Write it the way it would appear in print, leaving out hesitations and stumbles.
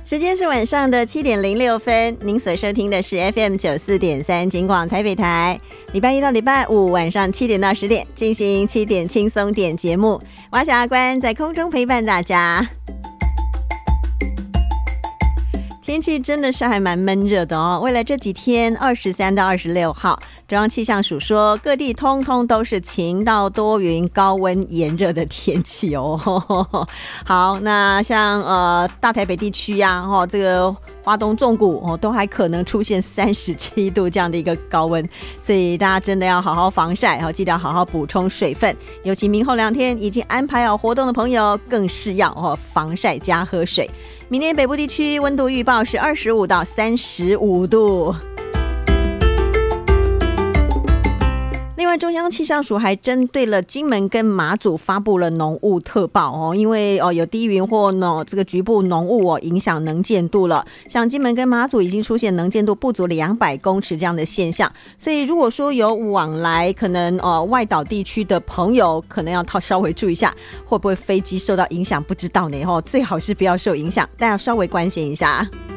时间是晚上的7:06，您所收听的是 FM94.3 警广台北台，礼拜一到礼拜五晚上7点到10点进行7点轻松点节目，我小阿关在空中陪伴大家。天气真的是还蛮闷热的哦。未来这几天23到26号，中央气象署说各地通通都是晴到多云、高温炎热的天气哦。好，那像大台北地区啊，这个花东纵谷都还可能出现37度这样的一个高温，所以大家真的要好好防晒，记得要好好补充水分。尤其明后2天已经安排好活动的朋友，更是要防晒加喝水。明天北部地区温度预报是25到35度。另外，中央气象署还针对了金门跟马祖发布了浓雾特报因为有低云或这个局部浓雾影响能见度了。像金门跟马祖已经出现能见度不足200公尺这样的现象，所以如果说有往来可能外岛地区的朋友，可能要稍微注意一下，会不会飞机受到影响不知道呢最好是不要受影响，但要稍微关心一下。